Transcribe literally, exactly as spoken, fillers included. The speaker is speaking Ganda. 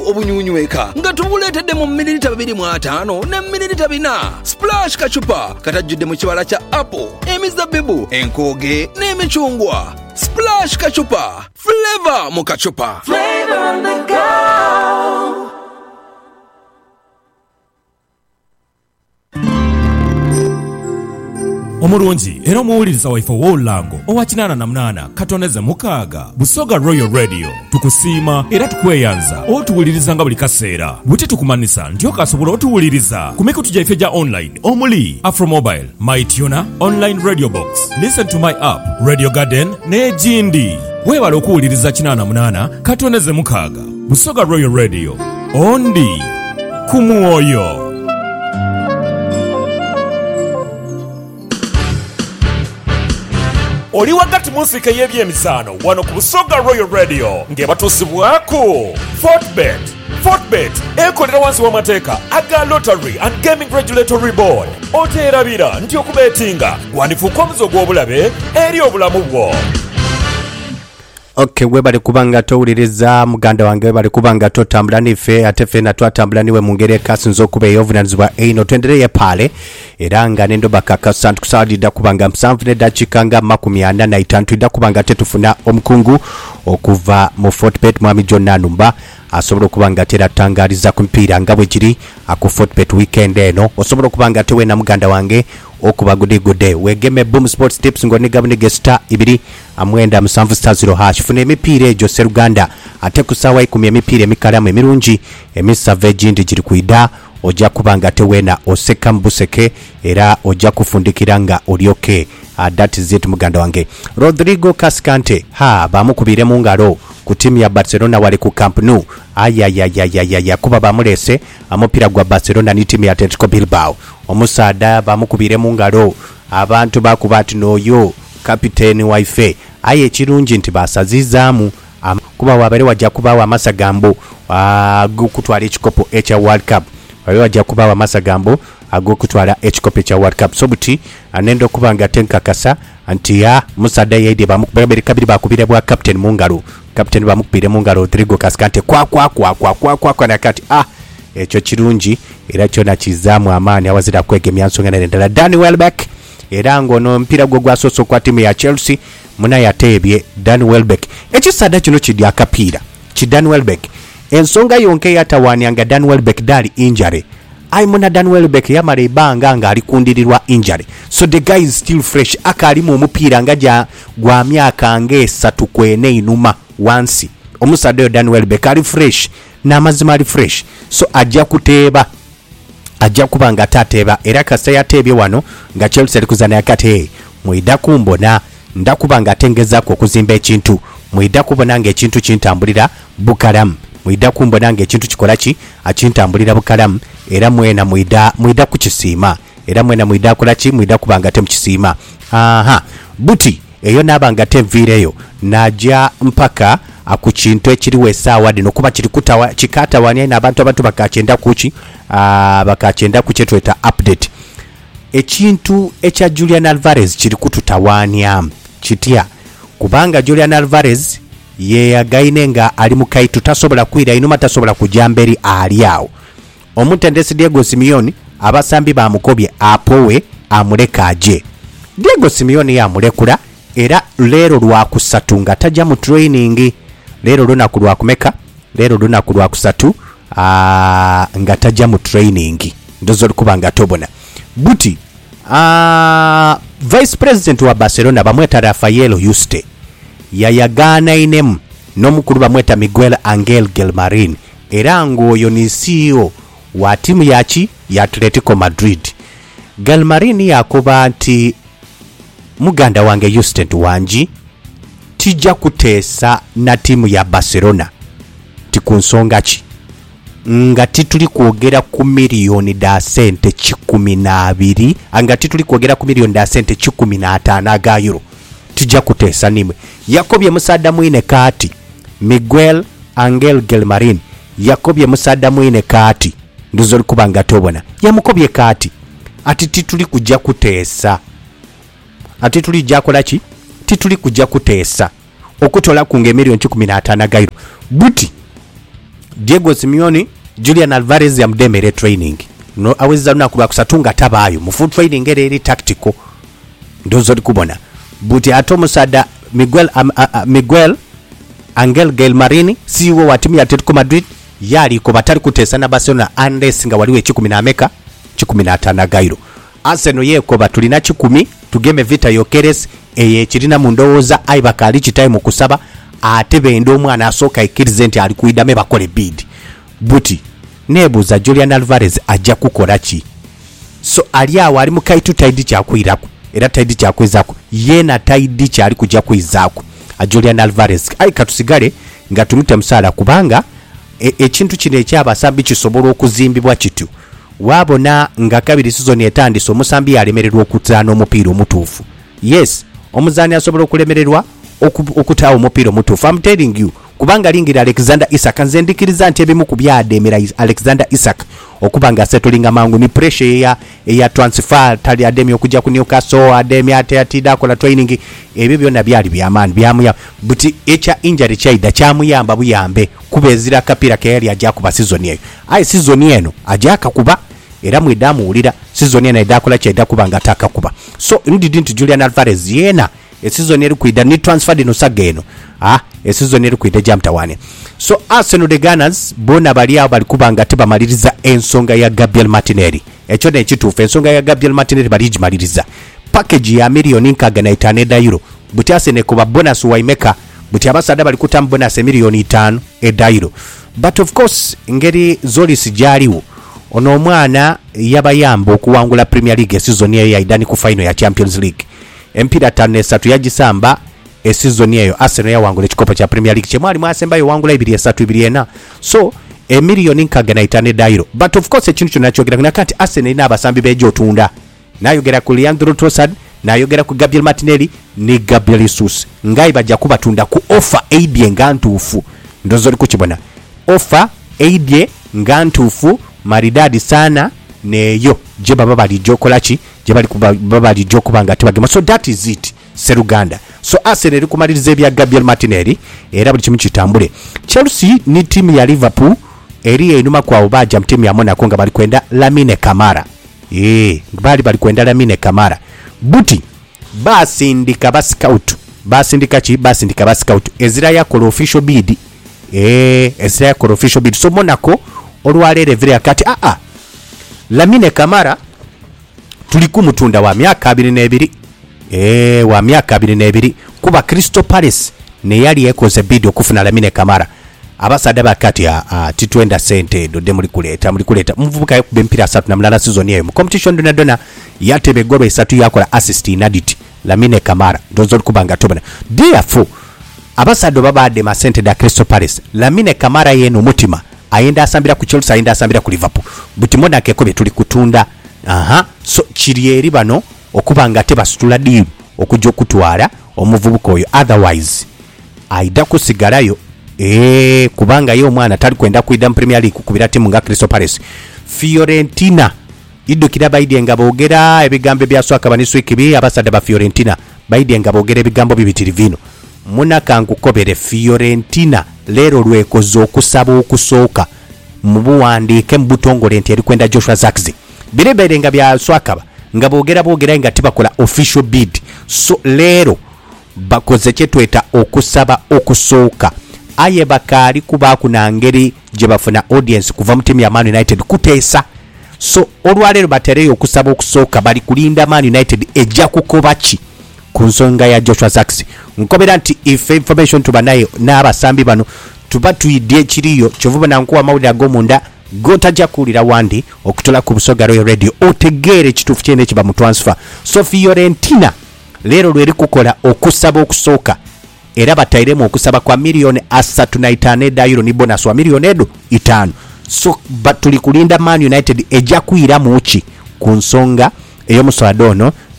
obunyunyweka nga tubuleetedde mu mililita babiri mu ataano ne mililita bina. Splash kachupa katajjudde mu kibala kya apple, emizabbibu, enkooge n'emicungwa. Splash kachupa, flavor mu kachupa. Flavor on the go. Omurungi era omuwuliriza waife w'olulango owa kinaana na munaana katoneze mukaaga Busoga Royal Radio tukusiima era tukweyanza otuwuliriza nga buli kaseera bwe tukumanisa nti okasobola otuwuliriza ku mikutu gyaife gya online omuli Afromobile, MyTuner, Online Radio Box, Listen to My App, Radio Garden n'egindi. Weewala okuwuliriza kinaana munaana katoneze mukaaga Busoga Royal Radio ondi ku mwoyo. Oli wakati musika y'ebyemisaano wano ku Busoga Royal Radio ng'ebatuusibwako Fortbet. Fortbet ekolera wansi w'amateeka aga Lottery and Gaming Regulatory Board. Oteerabira nti okubeetinga gwandifuuka omuze ogw'obulabe eri obulamu bwo. Okay, we bali kubanga towuliriza muganda wange, we bali kubanga totambula nife ate fena twatambula niwe mu ngeri ekasinza okuba ey'obuvunaanyizibwa eino. Twendereye pale era nga nendo bakaka santu kusalidda kubanga musanvu n'eddakiika nga makumi ana na itaano tudda kubanga tetufuna omukungu okuva mu Fortbet. Mwami John Nanumba asobola okubanga teratangaliza ku mpiira nga bwe kiri aku Fortbet weekend eno. Osobola okubanga tewe na muganda wange okuba gudi gude wegeme Boom Sports Tips ngoni gabunige star ibiri amwenda musanvu star zero hash funa emipiira egyo Seruganda ate kusawa ikumi emipiira emikalamu emirungi emisave egindi giri kuida ojja kubanga tewena oseka mbuseke era ojja kufundikira nga olyoke. Uh, that is it muganda wange. Rodrigo Cascante ha bamukubire mu ngalo ku timu ya Barcelona wali ku Camp Nou. Ayayayayaya kuba bamulese amupira gwa Barcelona ni timu ya Atletico Bilbao. Omusaada bamukubire mu ngalo abantu bakubati noyo kapiteni waife aye kirungi nti basazizaamu kuba wabere wajja kubawa amasagambo agokutwala ekikopo ekya World Cup. Wabere wajja kubawa amasagambo agokutwala ekikopo ekya World Cup. So buti anendo kubanga tenkakasa anti ya musaada yedi bamukubire kabiri bakubire bwa captain mu ngalo. Captain bamukubire mu ngalo Rodrigo Cascante kwa kwa kwa kwa kwa kwa kwa nakati ah ekyo kirungi era kyona kizaamu amaani awazira kwegemya nsonga n'endala. Danny Welbeck era ngono mpira gwo gwasoso kwa timu ya Chelsea muna yatebye Danny Welbeck ekisada kino kidi akapiira ki Danny Welbeck ensonga yonke yatawanyanga Danny Welbeck dali injury. I muna Danny Welbeck yamale banga nga ali kundirirwa injury, so the guy is still fresh akali mu mupira ngaja gwa myaka ngesatu kwene inuma once omusada Danny Welbeck ali fresh na mazima ali fresh, so ajja kuteeba ajja kubanga tateba era kasa yatebye wano nga Chelsea alikuzana yakate muida kumbona ndakubanga atengeza ko kuzimba ekintu muida kubona nga ekintu kintambulira bukalamu muida kumbona nga ekintu kikola ki akintambulira bukalamu era mwena muida muida kukisiima era mwena muida kola ki muida kubanga temukisiima. Aha buti eyo nabanga temvireyo najja mpaka akukintu ekiriwe esaawa dino kuba kiri kutawa kikatawania n'abantu abantu bakachenda kuki aa bakachenda kuchetweta update ekintu ekya Julian Alvarez kiri kututawania kitya kubanga Julian Alvarez ye yagaine nga ali mu kaitu tasobola kwira inuma tasobola kujamberi aliao omutendesi Diego Simeone abasambi bamukobye apowe amulekaje. Diego Simeone yamulekula era lero lwa kusatunga tajja mu training lero luna kulwa kumeka lero luna kulwa kusatu aa nga tajja mu training ndozo kubanga tobona buti aa vice president wa Barcelona bamweta Rafael Yuste yayagana inemu n'omukulu bamweta Miguel Angel Gelmarin era ngoyo ni C E O wa timu yachi ya Atletico Madrid. Gelmarin yakoba nti muganda wange Yuste wanji tijja kuteesa na timu ya Barcelona tikunsonga ki nga tituli kwogera ku miliyoni da sente kikumi na abiri anga tituli kwogera ku miliyoni da sente kikumi na ataano aga euro tijja kuteesa nimwe. Yakobye musada mwine kati Miguel Angel Gelmarin yakobye musada mwine kati ndizo kubanga tobona yamukobye kati ati tituli kujja kuteesa ati tuli jakola ki tituli kujja kuteesa okutola ku nge miliyoni kikumi na ataano aga euro buti Diego Simeone Julian Alvarez yamdemere training no aweza na kuba kusatunga tabayo mu full training ere eri tactical ndozo likubona buti atomusada Miguel um, uh, uh, Miguel Angel Gelmarini C E O wa timu ya Atletico Madrid yali ko batali kutesana Barcelona unless nga waliwe kikumi na meka kikumi na tano gairo. Arsenal yeko batulina kikumi tugeme Vita Yokeres eye kirina mundowoza aibakali kitime kusaba atebe ndo mwana asoka ikirize ali kuidame bakole bid buti nebuza Julian Alvarez ajja kukola ki so aliawo ali mu kaitu taidi kyakwirako era taidi kyakwezako yena taidi kyali kujja kwizako a Julian Alvarez ai katusigale nga tumute msala kubanga ekintu e kino ekyabasambi kisobola okuzimbibwa kitu wabona nga kabiri season etandise omusambi yalemererwa okutaana omupiira omutuufu yes omuzani asobola okulemererwa okutaawo omupiira omutuufu. I'm telling you kubanga lingira Alexander Isak nze ndikiriza nti ebimu ku byademera Alexander Isak okubanga settlinga mangu ni pressure ya ya transfer tali ademi okujja ku Newcastle ademi atayatida kola training ebyo byonna byali byamani byamuya buti echa injury chaida kyamuyamba buyambe kubezira kapira kayali ajja kuba season eyo ai season eno ajja akakuba era mwidamu ulira season eno idakola chaida kubanga ataka kuba so ndidi nti Julian Alvarez yena e season eri kuida ni transfer dino sageno ah e season eri kuida jamtawane so Arsenal the Gunners bona bali abo bali kubanga tebamaliriza ensonga ya Gabriel Martinelli ekyo ne kituufu ensonga ya Gabriel Martinelli bali jimaliriza package ya milioni nkaga na itano euro buti Arsenal kuba bonus waimeka buti abasada bali kutam bonus milioni itano euro but of course ngeri zoli sijaliwo ono mwana yabayamba okuwangula Premier League season ya idani ku final ya Champions League empira tane satu yagisamba e season eyo Arsenal yawangula ekikopo kya Premier League kyemwali mwasemba yawangula ibiri esatu ibiri ena so e milioni nkaga na itane dairo but of course ekintu kyo nakyo gera kati Arsenal ina abasambi bejo otunda nayogera ku Leandro Trossard nayogera ku Gabriel Martinelli ni Gabriel Jesus ngai bajja kubatunda ku offer aidye ngantufu ndozo likukibona offer aidye ngantufu maridadi sana neyo je baba bali jokolachi je bali baba bali jokubanga tibagema so that is it Seruganda so Arsenal eri kumaliriza ebya Gabriel Martinelli era buli kimu kitambule. Chelsea ni timu ya Liverpool eri enuma kwa obaja mtimu ya Monaco nga bali kwenda Lamine Camara eh bali bali kwenda Lamine Camara buti basi ndika basi scout basi ndika chi basi ndika basi scout ezira ya call official bid eh ezira ya call official bid so Monaco olwalere vile akati a a Lamine Camara tulikumutunda wa myaka abiri na ebiri eh wa myaka abiri na ebiri kuba Crystal Palace ne yali ekoze bid okufuna Lamine Camara abasada bakati a titwenda sente dode muri kuleta muri kuleta mvubuka yo kubempira asatu na mlala season yeyo mu competition dona dona yatebe goro esatu yakola assist inadit Lamine Camara ndozo kubanga tobana therefore abasado babade ma sente da Crystal Palace Lamine Camara yeno mutima ayenda asambira ku Chelsea ayenda asambira ku Liverpool butimona akekobe tuli kutunda aha so chirieri bano okubanga tebasitula deal okujja okutwala omuvubuka oyo otherwise aida kusigalayo eh kubanga yo mwana tali kwenda kuida Premier League kubira timu nga Crystal Palace Fiorentina idukira baidi nga bogera ebigambo byaswa kabaniso ikibi abasada ba Fiorentina baidi nga bogera ebigambo bibitiri vino munaka ngukobere Fiorentina lero lwekozo okusaba okusooka mubuwandike mbutongole nti eri kwenda Joshua Zirkzee birebere nga byaswakaba nga bogera bogera nga tibakola official bid so lero bakoze kyetweta okusaba okusooka aye bakali kuba kuna ngeri je bafuna audience kuva mu timu ya Man United kuteesa so olwalero batereyo okusaba okusooka bali kulinda Man United ejja kukobachi ku nsonga ya Joshua Zirkzee nkobera nti if information tubanayo n'abasambi bano tuba tuidye kiriyo kyovuba nankuwa mawulire ag'omunda gotajja kuwulira wandi okutola ku Busoga Royal Radio otegeere ekituufu kyene kiba mu transfer so Fiorentina leero lweri kukola okusaba okusooka era batairemu okusaba kwa milioni asatu na itano euro ni bonus wa milioni edo itano so batuli kulinda Man United ejja kuira muchi ku nsonga eyo muswala dono